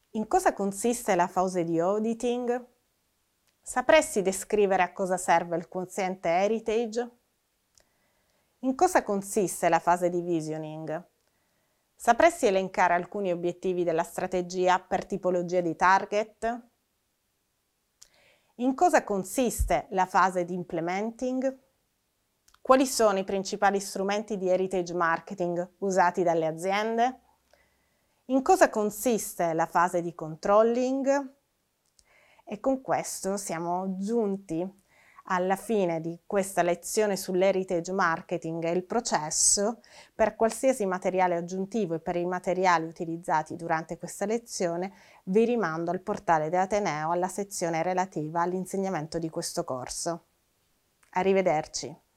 In cosa consiste la fase di auditing? Sapresti descrivere a cosa serve il quoziente heritage? In cosa consiste la fase di visioning? Sapresti elencare alcuni obiettivi della strategia per tipologia di target? In cosa consiste la fase di implementing? Quali sono i principali strumenti di heritage marketing usati dalle aziende? In cosa consiste la fase di controlling? E con questo siamo giunti alla fine di questa lezione sull'heritage marketing e il processo. Per qualsiasi materiale aggiuntivo e per i materiali utilizzati durante questa lezione vi rimando al portale di Ateneo alla sezione relativa all'insegnamento di questo corso. Arrivederci.